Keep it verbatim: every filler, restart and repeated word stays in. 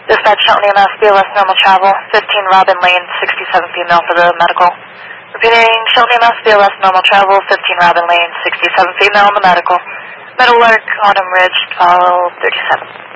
Dispatch Shelton E M S, B L S normal travel, fifteen Robin Lane, sixty-seven female for the medical. Repeating, Shelton E M S, B L S normal travel, fifteen Robin Lane, sixty-seven female on the medical. Metalwork, Autumn Ridge, twelve thirty-seven.